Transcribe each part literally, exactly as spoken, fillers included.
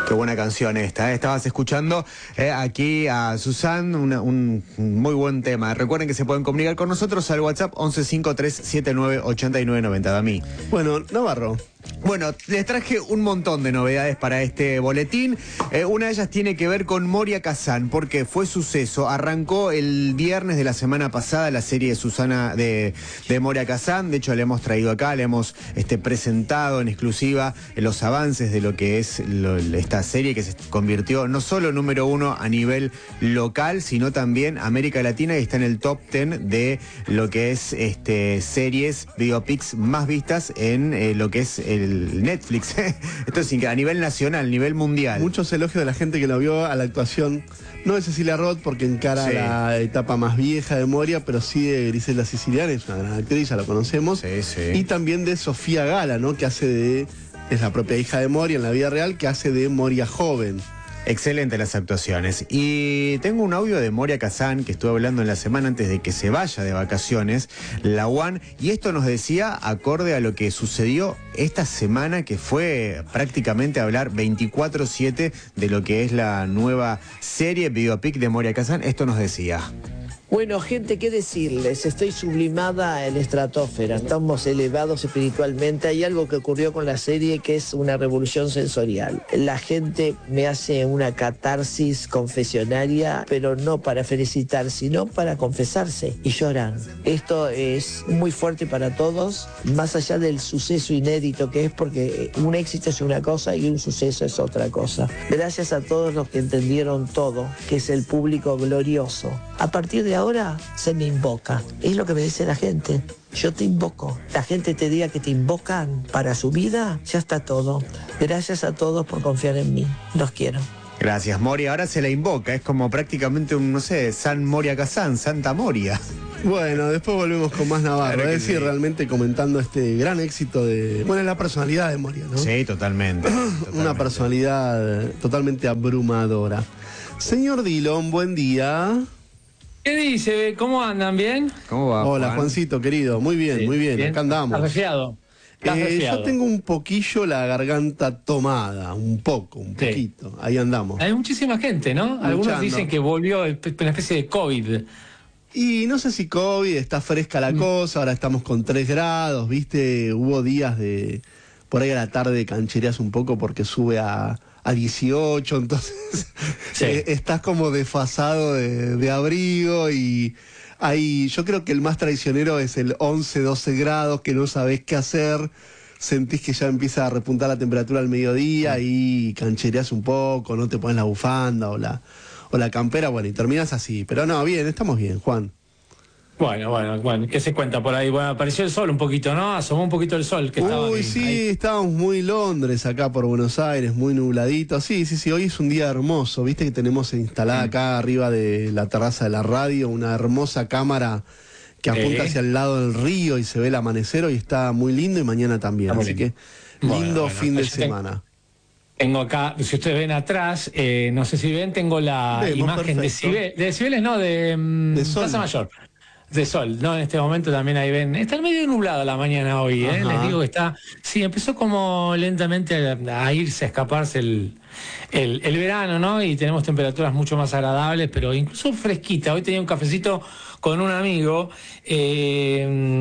Qué buena canción esta, ¿eh? Estabas escuchando eh, aquí a Susan, una, un muy buen tema. Recuerden que se pueden comunicar con nosotros al WhatsApp once cincuenta y tres setenta y nueve ochenta y nueve noventa. Dami. Bueno, Navarro. Bueno, les traje un montón de novedades para este boletín. Eh, una de ellas tiene que ver con Moria Kazan, porque fue suceso. Arrancó el viernes de la semana pasada la serie de Susana de, de Moria Kazan. De hecho, le hemos traído acá, le hemos este, presentado en exclusiva los avances de lo que es lo, esta serie que se convirtió no solo número uno a nivel local, sino también América Latina, y está en el top ten de lo que es este, series, biopics más vistas en eh, lo que es el Netflix. Esto es a nivel nacional, a nivel mundial. Muchos elogios de la gente que lo vio a la actuación, no de Cecilia Roth, porque encara sí. la etapa más vieja de Moria, pero sí de Griselda Siciliani, es una gran actriz, ya lo conocemos. Sí, sí. Y también de Sofía Gala, ¿no? Que hace de, es la propia hija de Moria en la vida real, que hace de Moria joven. Excelente las actuaciones. Y tengo un audio de Moria Kazan que estuve hablando en la semana antes de que se vaya de vacaciones, la One, y esto nos decía acorde a lo que sucedió esta semana, que fue prácticamente hablar veinticuatro siete de lo que es la nueva serie biopic de Moria Kazan. Esto nos decía. Bueno, gente, ¿qué decirles? Estoy sublimada en la estratosfera, estamos elevados espiritualmente. Hay algo que ocurrió con la serie que es una revolución sensorial. La gente me hace una catarsis confesionaria, pero no para felicitar, sino para confesarse, y lloran. Esto es muy fuerte para todos, más allá del suceso inédito que es, porque un éxito es una cosa y un suceso es otra cosa. Gracias a todos los que entendieron todo, que es el público glorioso. A partir de ahora se me invoca. Es lo que me dice la gente. Yo te invoco. La gente te diga que te invocan para su vida, ya está todo. Gracias a todos por confiar en mí. Los quiero. Gracias, Moria. Ahora se la invoca. Es como prácticamente un, no sé, San Moria Kazan, Santa Moria. Bueno, después volvemos con más Navarro. Claro, es decir, sí. realmente comentando este gran éxito de... Bueno, la personalidad de Moria, ¿no? Sí, totalmente. totalmente. Una personalidad totalmente abrumadora. Señor Dillon, buen día. ¿Qué dice? ¿Cómo andan? ¿Bien? ¿Cómo va, Hola, Juan? Juancito, querido. Muy bien, Sí, muy bien. bien. Acá andamos. ¿Estás resfriado? ¿Estás Eh, resfriado? yo tengo un poquillo la garganta tomada, un poco, un Sí. poquito. Ahí andamos. Hay muchísima gente, ¿no? Algunos Luchando. dicen que volvió una especie de COVID. Y no sé si COVID, está fresca la Mm. cosa, ahora estamos con tres grados, ¿viste? Hubo días de... Por ahí a la tarde canchereas un poco porque sube a... a dieciocho, entonces Sí. eh, estás como desfasado de, de abrigo, y hay, yo creo que el más traicionero es el once, doce grados, que no sabés qué hacer, sentís que ya empieza a repuntar la temperatura al mediodía y canchereás un poco, no te pones la bufanda o la, o la campera, bueno, y terminás así. Pero no, bien, estamos bien, Juan. Bueno, bueno, bueno, ¿qué se cuenta por ahí? Bueno, apareció el sol un poquito, ¿no? Asomó un poquito el sol que estaba Uy, ahí, sí, ahí. estábamos muy Londres acá por Buenos Aires, muy nubladito. Sí, sí, sí, hoy es un día hermoso. Viste que tenemos instalada acá arriba de la terraza de la radio una hermosa cámara que apunta Sí. hacia el lado del río y se ve el amanecer. Hoy está muy lindo, y mañana también. Está muy Así lindo. que Bueno, lindo bueno, fin de yo tengo- semana. Tengo acá, si ustedes ven atrás, eh, no sé si ven, tengo la Vemos, imagen de perfecto. Cibeles, de Cibeles no, de, mm, De Sol. Plaza Mayor. De sol, ¿no? En este momento también ahí ven. Está medio nublada la mañana hoy, ¿eh? Ajá. Les digo que está. Sí, empezó como lentamente a, a irse, a escaparse el, el, el verano, ¿no? Y tenemos temperaturas mucho más agradables, pero incluso fresquita. Hoy tenía un cafecito con un amigo eh,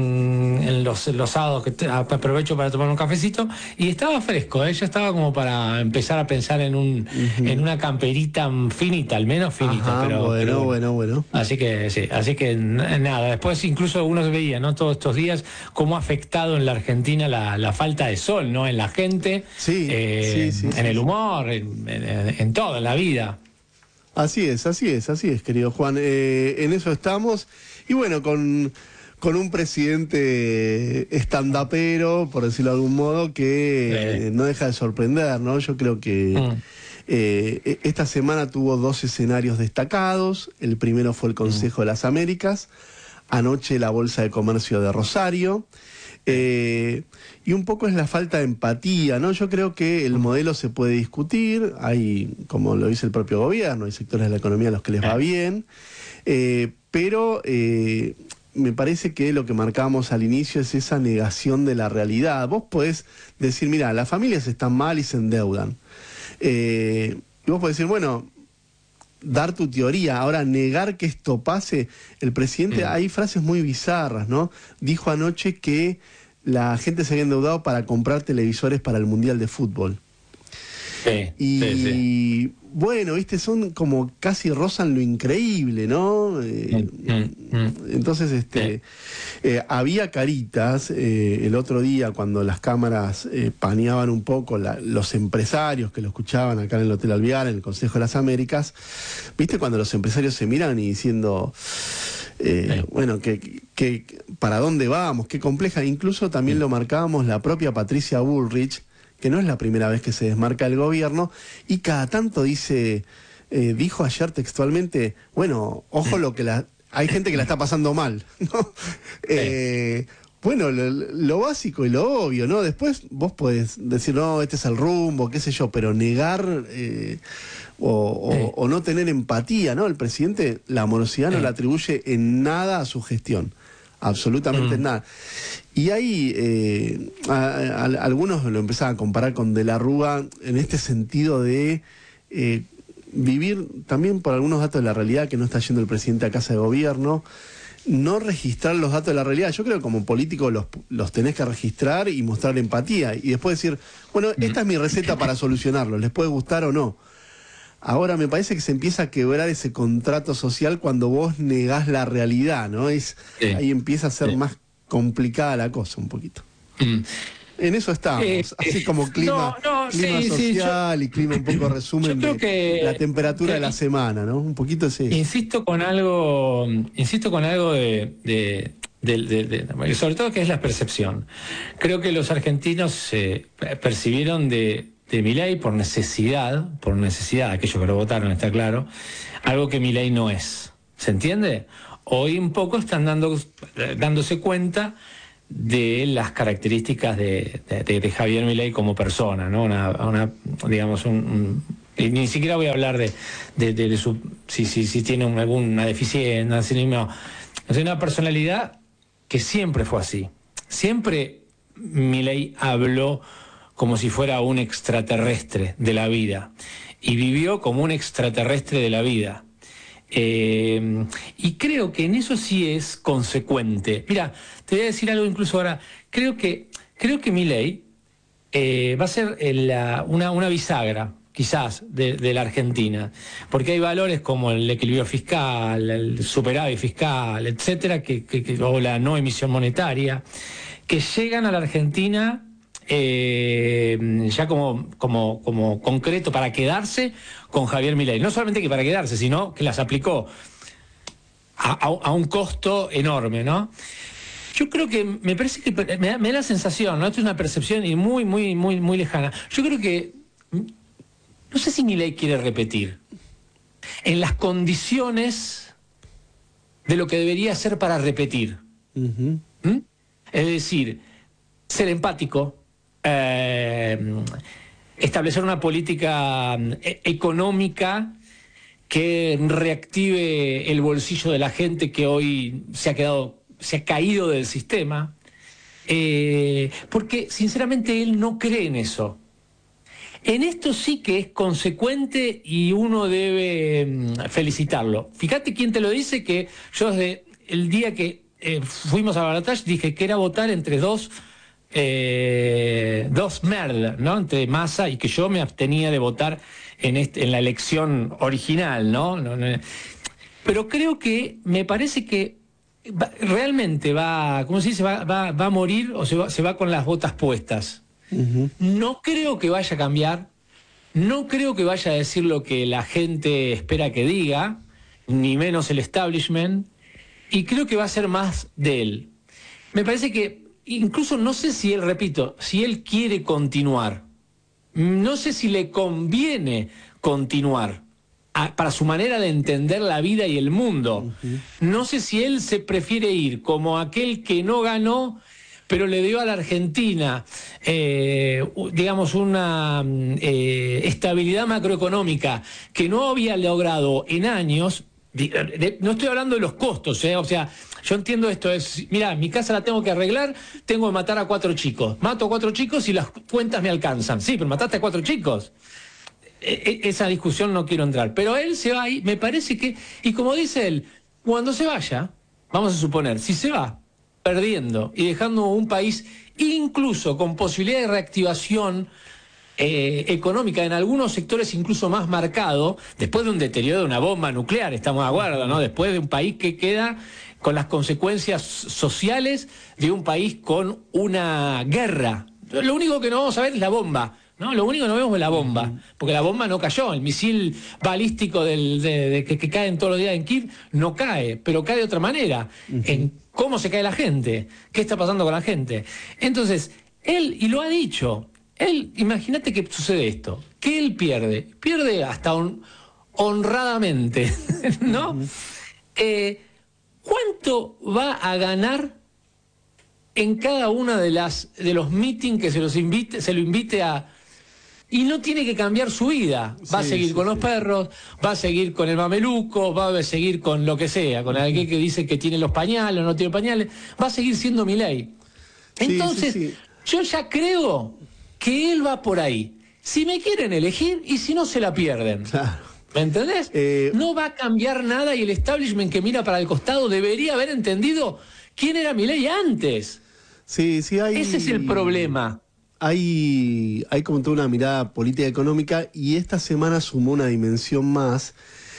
en los, los sábados que te- aprovecho para tomar un cafecito, y estaba fresco, ¿eh? Ya estaba como para empezar a pensar en un Ujú. en una camperita finita, al menos finita. Ajá, pero, bueno, pero- bueno, bueno. Así que sí, así que n- nada, después incluso uno veía, ¿no? Todos estos días cómo ha afectado en la Argentina la, la falta de sol, ¿no? En la gente, Sí, eh, sí, sí, en sí, el sí. humor, en, en, en todo, en la vida. Así es, así es, así es, querido Juan. Eh, en eso estamos. Y bueno, con, con un presidente estandapero, por decirlo de algún modo, que Sí. eh, no deja de sorprender, ¿no? Yo creo que Mm. eh, esta semana tuvo dos escenarios destacados. El primero fue el Consejo de las Américas. Anoche la Bolsa de Comercio de Rosario. Eh, y un poco es la falta de empatía, ¿no? Yo creo que el modelo se puede discutir, hay, como lo dice el propio gobierno, hay sectores de la economía a los que les va bien, eh, pero eh, me parece que lo que marcábamos al inicio es esa negación de la realidad. Vos podés decir, mira, las familias están mal y se endeudan. Eh, y vos podés decir, bueno, dar tu teoría, ahora negar que esto pase. El presidente, mm. hay frases muy bizarras, ¿no? Dijo anoche que la gente se había endeudado para comprar televisores para el Mundial de Fútbol. Sí, y sí, sí. bueno, viste, son como casi rozan lo increíble, ¿no? Eh, mm, mm, entonces, este, sí. eh, había caritas eh, el otro día cuando las cámaras eh, paneaban un poco la, los empresarios que lo escuchaban acá en el Hotel Alvear, en el Consejo de las Américas, viste, cuando los empresarios se miran y diciendo, eh, sí. bueno, que, que para dónde vamos, qué compleja. Incluso también sí. lo marcábamos la propia Patricia Bullrich, que no es la primera vez que se desmarca el gobierno, y cada tanto dice, eh, dijo ayer textualmente, bueno, ojo lo que la... Hay gente que la está pasando mal, ¿no? Eh, bueno, lo, lo básico y lo obvio, ¿no? Después vos podés decir, no, este es el rumbo, qué sé yo, pero negar eh, o, o, o no tener empatía, ¿no? El presidente la morosidad no la atribuye en nada a su gestión. Absolutamente mm. nada. Y ahí eh, a, a, a, algunos lo empezaban a comparar con De la Rúa en este sentido de eh, vivir también por algunos datos de la realidad, que no está yendo el presidente a casa de gobierno, no registrar los datos de la realidad. Yo creo que como político los, los tenés que registrar y mostrar empatía y después decir, bueno, esta es mi receta para solucionarlo, les puede gustar o no. Ahora me parece que se empieza a quebrar ese contrato social cuando vos negás la realidad, ¿no? Es, sí. Ahí empieza a ser sí. más complicada la cosa un poquito. Mm. En eso estamos, eh, así como clima, no, no, clima sí, social sí, yo, y clima un poco resumen de que, la temperatura que, de la semana, ¿no? Un poquito así. Insisto con algo, insisto con algo de, de, de, de, de, de sobre todo que es la percepción. Creo que los argentinos eh, percibieron de de Milei por necesidad, por necesidad, aquellos que lo votaron, está claro, algo que Milei no es. ¿Se entiende? Hoy un poco están dando, dándose cuenta de las características de, de, de Javier Milei como persona, ¿no? Una, una digamos, un, un, y ni siquiera voy a hablar de, de, de, de su, si, si, si tiene un, alguna deficiencia, si no, es una personalidad que siempre fue así. Siempre Milei habló como si fuera un extraterrestre de la vida, y vivió como un extraterrestre de la vida. Eh, y creo que en eso sí es consecuente. Mira, te voy a decir algo incluso ahora. Creo que, creo que Milei eh, va a ser el, la, una, una bisagra, quizás, de, de la Argentina, porque hay valores como el equilibrio fiscal, el superávit fiscal, etcétera, que, que, que, o la no emisión monetaria, que llegan a la Argentina Eh, ya como, como, como concreto para quedarse con Javier Milei. No solamente que para quedarse, sino que las aplicó a, a, a un costo enorme, ¿no? Yo creo que, me parece que me da, me da la sensación, ¿no? Esto es una percepción y muy, muy, muy, muy lejana. Yo creo que, no sé si Milei quiere repetir en las condiciones de lo que debería ser para repetir. Uh-huh. ¿Mm? Es decir, ser empático, Eh, establecer una política eh, económica que reactive el bolsillo de la gente que hoy se ha quedado, se ha caído del sistema, eh, porque sinceramente él no cree en eso. En esto sí que es consecuente y uno debe mm, felicitarlo. Fíjate quién te lo dice, que yo desde el día que eh, fuimos a Balotage dije que era votar entre dos Eh, dos merdas, ¿no? Entre Massa, y que yo me abstenía de votar en, este, en la elección original, ¿no? No, no. Pero creo que, me parece que va, realmente va, ¿cómo se dice? Va, va, va a morir o se va, se va con las botas puestas. Uh-huh. No creo que vaya a cambiar, no creo que vaya a decir lo que la gente espera que diga, ni menos el establishment, y creo que va a ser más de él. Me parece que incluso no sé si él, repito, si él quiere continuar, no sé si le conviene continuar a, para su manera de entender la vida y el mundo. Uh-huh. No sé si él se prefiere ir como aquel que no ganó, pero le dio a la Argentina, eh, digamos, una eh, estabilidad macroeconómica que no había logrado en años. No estoy hablando de los costos, ¿eh? O sea, yo entiendo esto, es, mira, mi casa la tengo que arreglar, tengo que matar a cuatro chicos. Mato a cuatro chicos y las cuentas me alcanzan. Sí, pero mataste a cuatro chicos. eh, esa discusión no quiero entrar. Pero él se va y me parece que, y como dice él, cuando se vaya, vamos a suponer, si se va perdiendo y dejando un país incluso con posibilidad de reactivación eh, económica en algunos sectores incluso más marcado, después de un deterioro de una bomba nuclear, estamos de acuerdo, ¿no? Después de un país que queda con las consecuencias sociales de un país con una guerra. Lo único que no vamos a ver es la bomba, ¿no? Lo único que no vemos es la bomba, porque la bomba no cayó, el misil balístico del, de, de, que, que caen todos los días en Kiev no cae, pero cae de otra manera, uh-huh. en cómo se cae la gente, qué está pasando con la gente. Entonces, él, y lo ha dicho, él, imagínate que sucede esto, que él pierde, pierde hasta un, honradamente, ¿no? Uh-huh. eh, ¿Cuánto va a ganar en cada una de las de los meetings que se los invite, se lo invite a, y no tiene que cambiar su vida? Va sí, a seguir sí, con los sí. perros, va a seguir con el mameluco, va a seguir con lo que sea, con alguien que dice que tiene los pañales o no tiene pañales, va a seguir siendo Milei. Entonces, sí, sí, sí. yo ya creo que él va por ahí. Si me quieren elegir y si no se la pierden. Claro. ¿Me entendés? Eh, no va a cambiar nada y el establishment que mira para el costado debería haber entendido quién era Milei antes. Sí, sí, hay... Ese es el problema. Hay, hay como toda una mirada política económica y esta semana sumó una dimensión más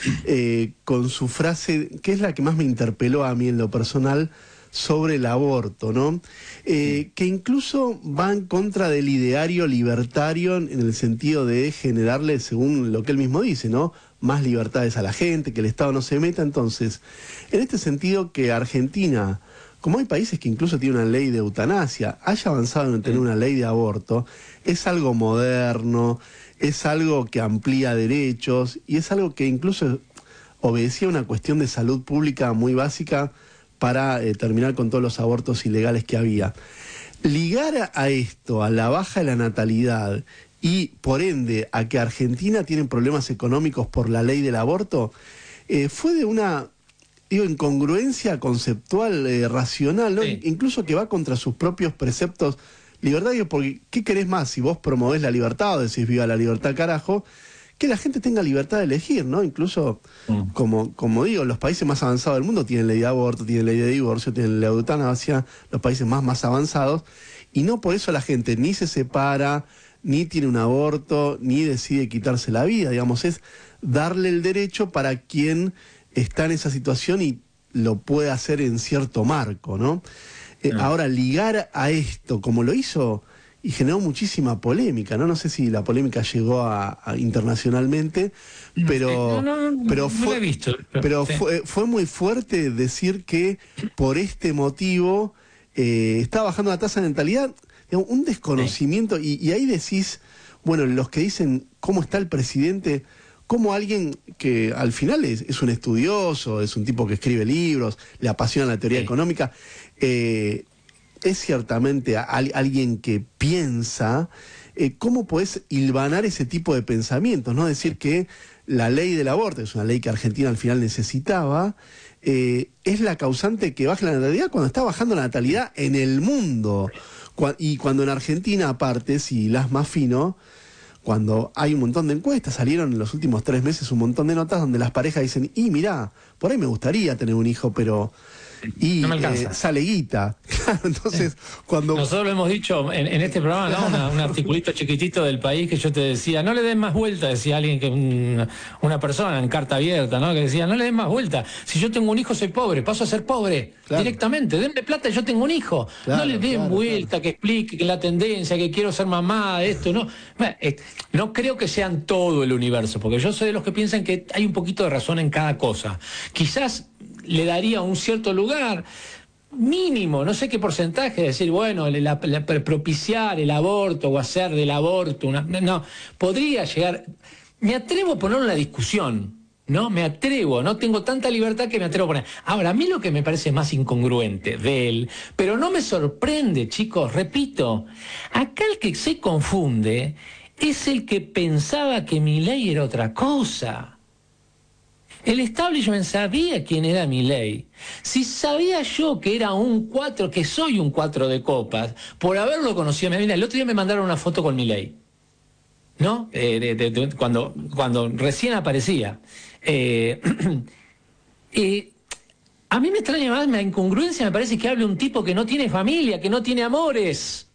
eh, con su frase, que es la que más me interpeló a mí en lo personal, sobre el aborto, ¿no? Eh, que incluso va en contra del ideario libertario en el sentido de generarle, según lo que él mismo dice, ¿no? Más libertades a la gente, que el Estado no se meta. Entonces, en este sentido que Argentina, como hay países que incluso tienen una ley de eutanasia, haya avanzado en tener una ley de aborto, es algo moderno, es algo que amplía derechos y es algo que incluso obedecía a una cuestión de salud pública muy básica para eh, terminar con todos los abortos ilegales que había. Ligar a, a esto, a la baja de la natalidad y por ende a que Argentina tiene problemas económicos por la ley del aborto, eh, fue de una... digo, incongruencia conceptual, eh, racional, ¿no? Sí. Incluso que va contra sus propios preceptos libertarios, porque ¿qué querés más si vos promovés la libertad o decís viva la libertad, carajo? Que la gente tenga libertad de elegir, ¿no? Incluso, mm. como, como digo, los países más avanzados del mundo tienen ley de aborto, tienen ley de divorcio, tienen ley de eutanasia, los países más, más avanzados, y no por eso la gente ni se separa, ni tiene un aborto, ni decide quitarse la vida, digamos, es darle el derecho para quien está en esa situación y lo puede hacer en cierto marco, ¿no? Eh, no. Ahora, ligar a esto, como lo hizo, y generó muchísima polémica, ¿no? No sé si la polémica llegó a, a internacionalmente, pero, no, no, pero, no fue, he visto, pero, pero sí. fue, fue muy fuerte decir que por este motivo eh, está bajando la tasa de natalidad, digamos, un desconocimiento, sí. y, y ahí decís, bueno, los que dicen cómo está el presidente... como alguien que al final es, es un estudioso, es un tipo que escribe libros, le apasiona la teoría sí. económica, eh, es ciertamente a, a, alguien que piensa, eh, ¿cómo podés hilvanar ese tipo de pensamientos? ¿No? Decir que la ley del aborto, es una ley que Argentina al final necesitaba, eh, es la causante que baje la natalidad cuando está bajando la natalidad en el mundo. Y cuando en Argentina, aparte, si las más fino, cuando hay un montón de encuestas, salieron en los últimos tres meses un montón de notas donde las parejas dicen, y mirá, por ahí me gustaría tener un hijo, pero... y no me alcanza. Eh, sale guita. Claro, entonces, cuando... Nosotros lo hemos dicho en, en este programa, ¿no? Una, un articulito chiquitito del País que yo te decía, no le den más vuelta, decía alguien, que una, una persona en carta abierta, ¿no? Que decía, no le den más vuelta. Si yo tengo un hijo, soy pobre, paso a ser pobre claro. directamente. Denme plata, yo tengo un hijo. Claro, no le den claro, vuelta, claro. que explique que la tendencia, que quiero ser mamá, esto, ¿no? No creo que sean todo el universo, porque yo soy de los que piensan que hay un poquito de razón en cada cosa. Quizás le daría un cierto lugar mínimo, no sé qué porcentaje, decir, bueno, la, la, propiciar el aborto o hacer del aborto una, no, podría llegar, me atrevo a ponerlo en la discusión, ¿no? Me atrevo, no tengo tanta libertad que me atrevo a poner. Ahora, a mí lo que me parece más incongruente de él, pero no me sorprende, chicos, repito, acá el que se confunde es el que pensaba que Milei era otra cosa. El establishment sabía quién era Milei. Si sabía yo que era un cuatro, que soy un cuatro de copas, por haberlo conocido, mira, el otro día me mandaron una foto con Milei. ¿no? Eh, de, de, de, cuando, cuando recién aparecía. Eh, y a mí me extraña más la incongruencia, me parece que hable un tipo que no tiene familia, que no tiene amores.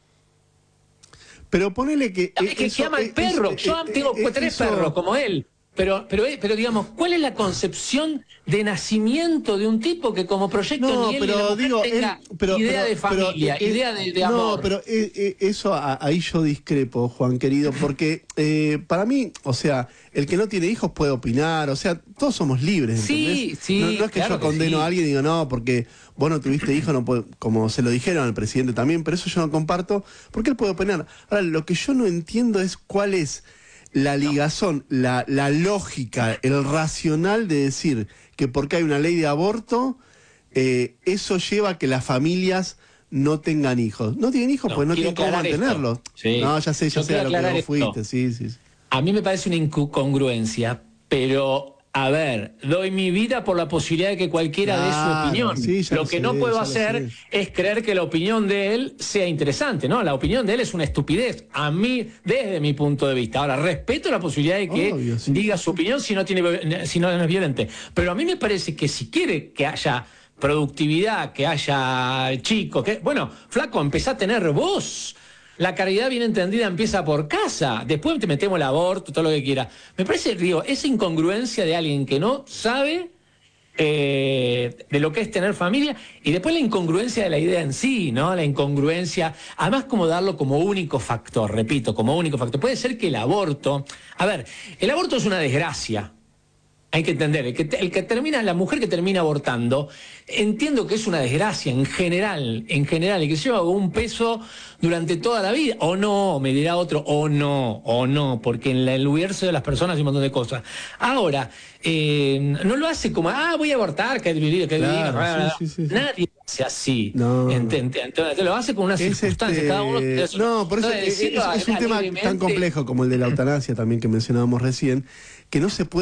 Pero ponele que... Es que, que ama al perro. Yo eh, tengo eh, tres eso... perros como él. Pero, pero, pero digamos, ¿cuál es la concepción de nacimiento de un tipo que como proyecto no, ni él pero, ni la mujer digo, tenga él, pero, idea pero, de familia, pero, idea de, de no, amor? No, pero eh, eh, eso a, ahí yo discrepo, Juan querido, porque eh, para mí, o sea, el que no tiene hijos puede opinar, o sea, todos somos libres, ¿entendés? Sí, sí, no, no es que claro yo condeno sí. a alguien y digo, no, porque vos no tuviste hijos, no puede, como se lo dijeron al presidente también, pero eso yo no comparto, porque él puede opinar. Ahora, lo que yo no entiendo es cuál es la ligazón, la, la lógica, el racional de decir que porque hay una ley de aborto, eh, eso lleva a que las familias no tengan hijos. No tienen hijos, no, pues no tienen cómo mantenerlos. Sí. No, ya sé, ya Yo sé a lo que vos esto. fuiste, sí, sí. A mí me parece una incongruencia, pero... A ver, doy mi vida por la posibilidad de que cualquiera claro, dé su opinión. Sí, lo que sé, no puedo hacer es creer que la opinión de él sea interesante, ¿no? La opinión de él es una estupidez, a mí, desde mi punto de vista. Ahora, respeto la posibilidad de que Obvio, sí, diga sí. su opinión si no, tiene, si no es violente. Pero a mí me parece que si quiere que haya productividad, que haya chicos, que bueno, flaco, empezá a tener voz. La caridad bien entendida empieza por casa, después te metemos el aborto, todo lo que quiera. Me parece, digo, esa incongruencia de alguien que no sabe eh, de lo que es tener familia, y después la incongruencia de la idea en sí, ¿no? La incongruencia, además como darlo como único factor, repito, como único factor. Puede ser que el aborto, a ver, el aborto es una desgracia. Hay que entender, el que, el que termina, la mujer que termina abortando, entiendo que es una desgracia en general, en general, y que lleva un peso durante toda la vida. O no, me dirá otro, o no, o no, porque en el universo de las personas hay un montón de cosas. Ahora, eh, no lo hace como, ah, voy a abortar, que divino, que divino. Claro, sí, sí, sí. Nadie lo hace así. No. Entonces, lo hace con unas es circunstancias. Este... Cada uno tiene su... No, por eso Entonces, es, es, es un tema tan complejo como el de la eutanasia también que mencionábamos recién, que no se puede